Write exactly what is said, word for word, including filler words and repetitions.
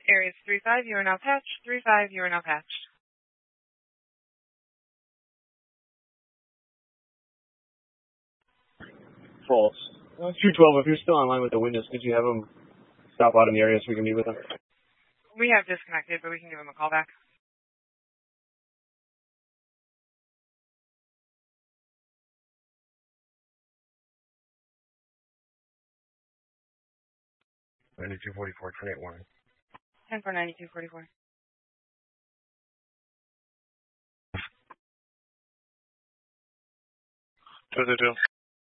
Areas three five, you are now patched. three five, you are now patched. False. Uh, two twelve, if you're still online with the Windows, could you have them stop out in the area so we can meet with them? We have disconnected, but we can give them a call back. ninety-two forty-four, twenty-eight one. ten four ninety-two forty-four. two two two.